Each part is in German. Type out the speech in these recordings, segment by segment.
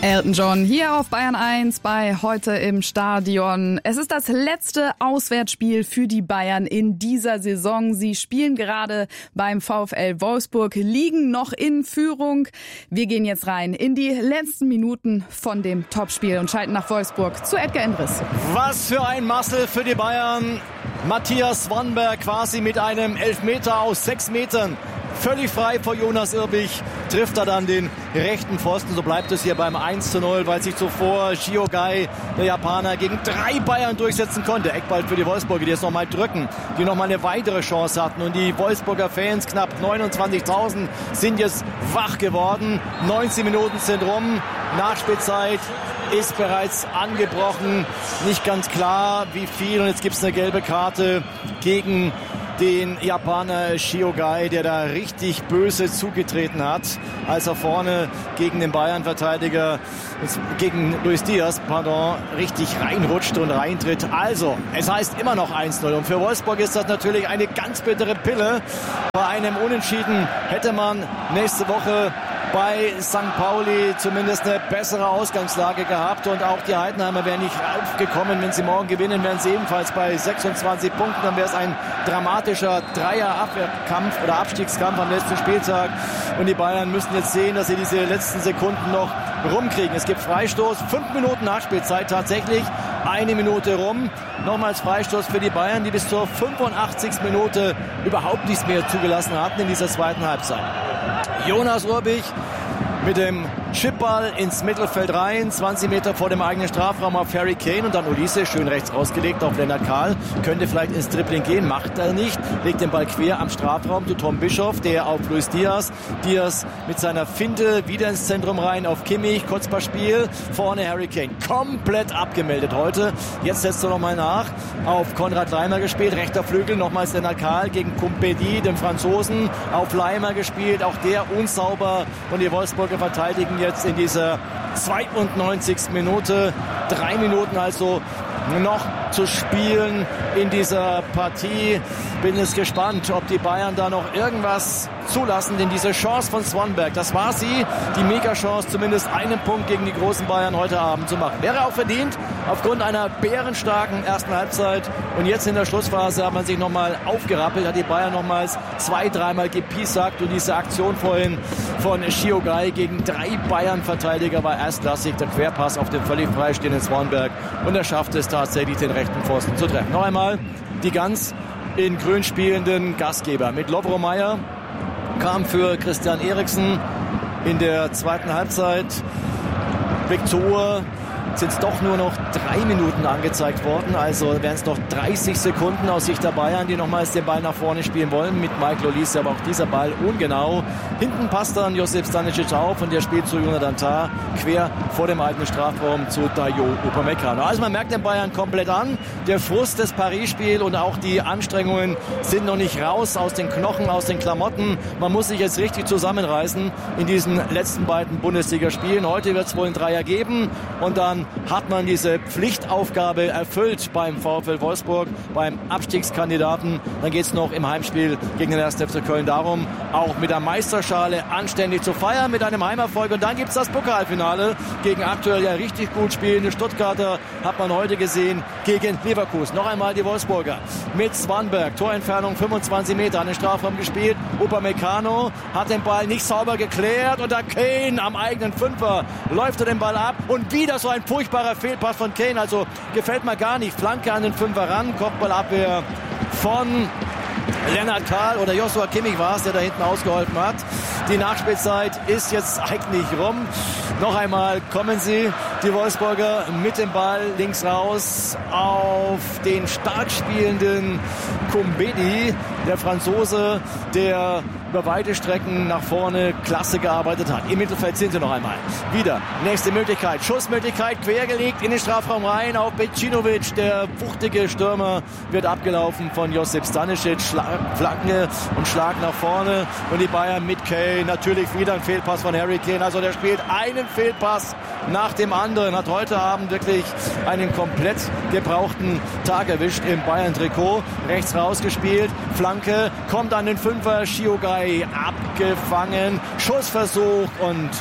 Elton John hier auf Bayern 1 bei Heute im Stadion. Es ist das letzte Auswärtsspiel für die Bayern in dieser Saison. Sie spielen gerade beim VfL Wolfsburg, liegen noch in Führung. Wir gehen jetzt rein in die letzten Minuten von dem Topspiel und schalten nach Wolfsburg zu Edgar Endres. Was für ein Muscle für die Bayern. Matthias Swanberg quasi mit einem Elfmeter aus 6 Metern. Völlig frei vor Jonas Irbich, trifft er dann den rechten Pfosten. So bleibt es hier beim 1:0, weil sich zuvor Shiogai, der Japaner, gegen 3 Bayern durchsetzen konnte. Eckball für die Wolfsburger, die jetzt nochmal drücken, die nochmal eine weitere Chance hatten. Und die Wolfsburger Fans, knapp 29.000, sind jetzt wach geworden. 19 Minuten sind rum, Nachspielzeit ist bereits angebrochen. Nicht ganz klar, wie viel. Und jetzt gibt es eine gelbe Karte gegen den Japaner Shiogai, der da richtig böse zugetreten hat, als er vorne gegen den Bayern-Verteidiger, gegen Luis Diaz, richtig reinrutscht und reintritt. Also, es heißt immer noch 1:0. Und für Wolfsburg ist das natürlich eine ganz bittere Pille. Bei einem Unentschieden hätte man nächste Woche bei St. Pauli zumindest eine bessere Ausgangslage gehabt, und auch die Heidenheimer wären nicht raufgekommen. Wenn sie morgen gewinnen, wären sie ebenfalls bei 26 Punkten. Dann wäre es ein dramatischer Dreier-Abwehrkampf oder Abstiegskampf am letzten Spieltag, und die Bayern müssen jetzt sehen, dass sie diese letzten Sekunden noch rumkriegen. Es gibt Freistoß, 5 Minuten Nachspielzeit tatsächlich, 1 Minute rum. Nochmals Freistoß für die Bayern, die bis zur 85. Minute überhaupt nichts mehr zugelassen hatten in dieser zweiten Halbzeit. Jonas Irbich mit dem Chipball ins Mittelfeld rein, 20 Meter vor dem eigenen Strafraum auf Harry Kane, und dann Olise schön rechts rausgelegt auf Lennart Kahl. Könnte vielleicht ins Dribbling gehen, macht er nicht. Legt den Ball quer am Strafraum zu Tom Bischoff, der auf Luis Diaz. Diaz mit seiner Finte wieder ins Zentrum rein auf Kimmich. Kurzpassspiel, vorne Harry Kane. Komplett abgemeldet heute. Jetzt setzt er nochmal nach. Auf Konrad Laimer gespielt, rechter Flügel, nochmals Lennart Kahl gegen Kumpedi, den Franzosen. Auf Laimer gespielt, auch der unsauber, und die Wolfsburger verteidigen jetzt in dieser 92. Minute. 3 Minuten also noch zu spielen in dieser Partie. Bin jetzt gespannt, ob die Bayern da noch irgendwas zulassen, denn diese Chance von Swanberg, das war sie, die Mega-Chance, zumindest einen Punkt gegen die großen Bayern heute Abend zu machen. Wäre auch verdient, aufgrund einer bärenstarken ersten Halbzeit, und jetzt in der Schlussphase hat man sich nochmal aufgerappelt, hat die Bayern nochmals 2-3 Mal gepiesackt, und diese Aktion vorhin von Shiogai gegen 3 Bayern-Verteidiger war erstklassig, der Querpass auf den völlig freistehenden Swanberg, und er schafft es tatsächlich, den rechten Pfosten zu treffen. Noch einmal die ganz in grün spielenden Gastgeber mit Lovro Meyer kam für Christian Eriksen in der zweiten Halbzeit. Blick zur Uhr, sind es doch nur noch 3 Minuten angezeigt worden. Also wären es noch 30 Sekunden aus Sicht der Bayern, die nochmals den Ball nach vorne spielen wollen mit Michael Olise. Aber auch dieser Ball ungenau. Hinten passt dann Josip Stanisic auf, und der spielt zu Jonathan Tah quer vor dem eigenen Strafraum zu Dayo Upamecano. Also man merkt den Bayern komplett an. Der Frust des Paris-Spiels und auch die Anstrengungen sind noch nicht raus aus den Knochen, aus den Klamotten. Man muss sich jetzt richtig zusammenreißen in diesen letzten beiden Bundesligaspielen. Heute wird es wohl ein Dreier geben, und dann hat man diese Pflichtaufgabe erfüllt beim VfL Wolfsburg, beim Abstiegskandidaten. Dann geht es noch im Heimspiel gegen den 1. FC Köln darum, auch mit der Meisterschale anständig zu feiern, mit einem Heimerfolg. Und dann gibt es das Pokalfinale gegen aktuell ja richtig gut spielende Stuttgarter, hat man heute gesehen, gegen Leverkusen. Noch einmal die Wolfsburger mit Swanberg, Torentfernung 25 Meter an den Strafraum gespielt. Upamecano hat den Ball nicht sauber geklärt, und da Kane am eigenen Fünfer läuft er den Ball ab, und wieder so ein furchtbarer Fehlpass von Kane, also gefällt mir gar nicht. Flanke an den Fünfer ran, Kopfballabwehr von Lennart Kahl, oder Joshua Kimmich war es, der da hinten ausgeholfen hat. Die Nachspielzeit ist jetzt eigentlich rum. Noch einmal kommen sie, die Wolfsburger, mit dem Ball links raus auf den stark spielenden Kumbedi, der Franzose, der über weite Strecken nach vorne klasse gearbeitet hat. Im Mittelfeld sind sie noch einmal. Wieder nächste Möglichkeit, Schussmöglichkeit, quergelegt in den Strafraum rein auf Becinovic. Der wuchtige Stürmer wird abgelaufen von Josip Stanisic. Flanke und Schlag nach vorne, und die Bayern mit Kane. Natürlich wieder ein Fehlpass von Harry Kane. Also der spielt einen Fehlpass nach dem anderen. Hat heute Abend wirklich einen komplett gebrauchten Tag erwischt im Bayern-Trikot. Rechts rausgespielt, Flanke, kommt an den Fünfer, Shiogai abgefangen, Schussversuch, und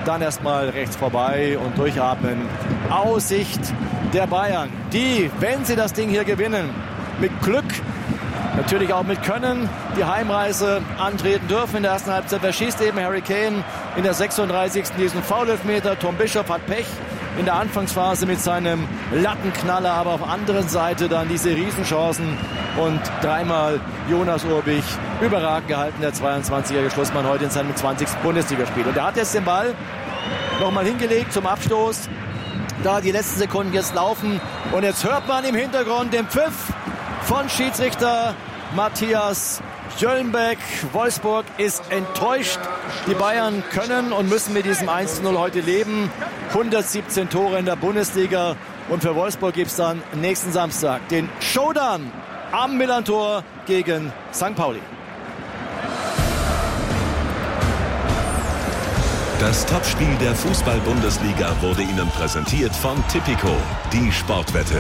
dann erstmal rechts vorbei und durchatmen. Aussicht der Bayern, die, wenn sie das Ding hier gewinnen, mit Glück, natürlich auch mit Können, die Heimreise antreten dürfen. In der ersten Halbzeit verschießt eben Harry Kane in der 36. diesen Foul-Elfmeter. Tom Bischoff hat Pech in der Anfangsphase mit seinem Lattenknaller, aber auf der anderen Seite dann diese Riesenchancen und dreimal Jonas Urbich überragend gehalten, der 22-jährige Schlussmann heute in seinem 20. Bundesligaspiel. Und er hat jetzt den Ball nochmal hingelegt zum Abstoß. Da die letzten Sekunden jetzt laufen und jetzt hört man im Hintergrund den Pfiff von Schiedsrichter Matthias Jöllenbeck. Wolfsburg ist enttäuscht. Die Bayern können und müssen mit diesem 1:0 heute leben. 117 Tore in der Bundesliga. Und für Wolfsburg gibt es dann nächsten Samstag den Showdown am Millerntor gegen St. Pauli. Das Topspiel der Fußball-Bundesliga wurde Ihnen präsentiert von Tipico, die Sportwette.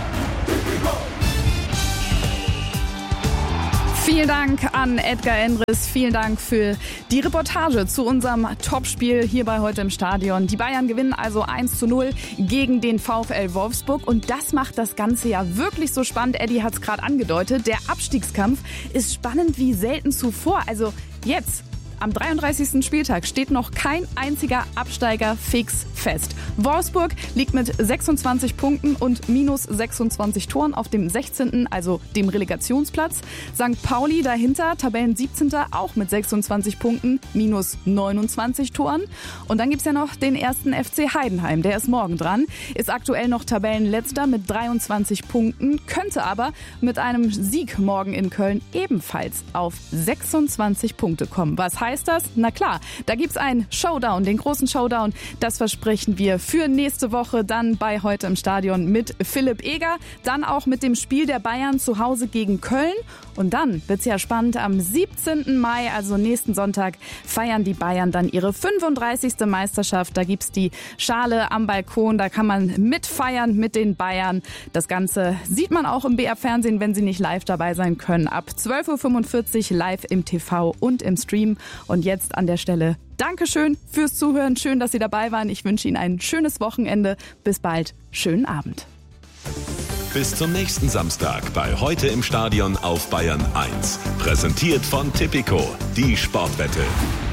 Vielen Dank an Edgar Endres, vielen Dank für die Reportage zu unserem Topspiel hier bei Heute im Stadion. Die Bayern gewinnen also 1:0 gegen den VfL Wolfsburg und das macht das Ganze ja wirklich so spannend. Eddie hat es gerade angedeutet, der Abstiegskampf ist spannend wie selten zuvor. Also jetzt, am 33. Spieltag, steht noch kein einziger Absteiger fix fest. Wolfsburg liegt mit 26 Punkten und minus 26 Toren auf dem 16., also dem Relegationsplatz. St. Pauli dahinter, Tabellen 17. auch mit 26 Punkten, minus 29 Toren. Und dann gibt's ja noch den ersten FC Heidenheim, der ist morgen dran, ist aktuell noch Tabellenletzter mit 23 Punkten, könnte aber mit einem Sieg morgen in Köln ebenfalls auf 26 Punkte kommen. Was heißt das? Na klar, da gibt's einen Showdown, den großen Showdown, das versprechen wir für nächste Woche dann bei Heute im Stadion mit Philipp Eger, dann auch mit dem Spiel der Bayern zu Hause gegen Köln und dann wird's ja spannend, am 17. Mai, also nächsten Sonntag, feiern die Bayern dann ihre 35. Meisterschaft, da gibt's die Schale am Balkon, da kann man mitfeiern mit den Bayern. Das Ganze sieht man auch im BR-Fernsehen, wenn Sie nicht live dabei sein können, ab 12:45 Uhr live im TV und im Stream. Und jetzt an der Stelle Dankeschön fürs Zuhören. Schön, dass Sie dabei waren. Ich wünsche Ihnen ein schönes Wochenende. Bis bald. Schönen Abend. Bis zum nächsten Samstag bei Heute im Stadion auf Bayern 1. Präsentiert von Tipico, die Sportwette.